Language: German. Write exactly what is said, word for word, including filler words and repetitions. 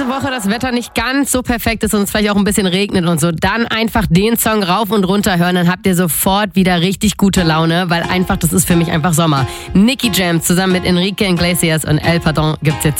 nächste Woche das Wetter nicht ganz so perfekt ist und es vielleicht auch ein bisschen regnet und so, dann einfach den Song rauf und runter hören, dann habt ihr sofort wieder richtig gute Laune, weil einfach, das ist für mich einfach Sommer. Nicky Jam zusammen mit Enrique Iglesias und El Pardon gibt's jetzt